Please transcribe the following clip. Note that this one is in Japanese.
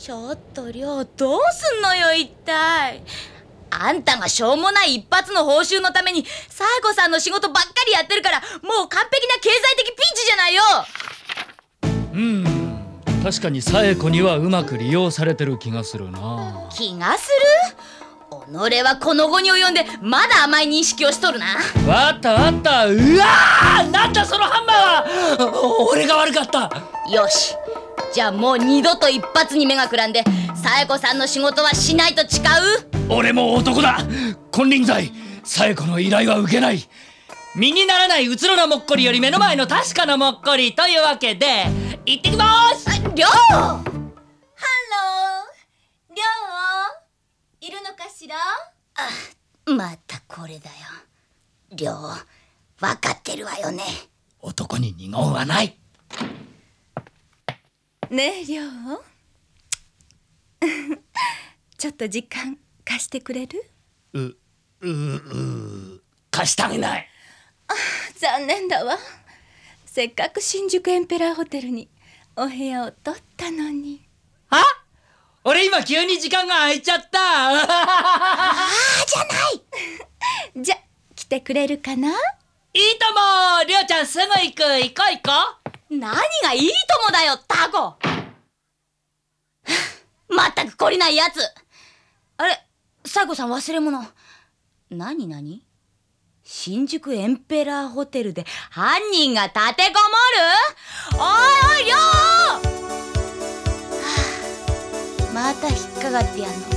ちょっと亮、どうすんのよ一体。あんたがしょうもない一発の報酬のために冴子さんの仕事ばっかりやってるから、もう完璧な経済的ピンチじゃないよ。 確かに冴子にはうまく利用されてる気がするな。 気がする？己はこの後に及んでまだ甘い認識をしとるな。 わったわった。うわー、なんだそのハンマーは。俺が悪かった。 よし、じゃあもう二度と一発に目がくらんで冴子さんの仕事はしないと誓う？ 俺も男だ。金輪際冴子の依頼は受けない。身にならないうつろなもっこりより目の前の確かなもっこりというわけで行ってきまーす。 亮！ ハロー、りょういるのかしら？ またこれだよ。亮、分かってるわよね。 男に二言はない。 ねえりょうちょっと時間貸してくれる？ 貸してあげない。 残念だわ。せっかく新宿エンペラーホテルにお部屋を取ったのに。 あ？俺今急に時間が空いちゃった。 じゃないじゃ、来てくれるかな？ いいとも。りょうちゃんすぐ行く。行こう行こ何がいいともだよタコ。まったく懲りないやつ。あれ、冴子さん忘れ物。何？新宿エンペラーホテルで犯人が立てこもる？おいおい亮！また引っかかってやんの。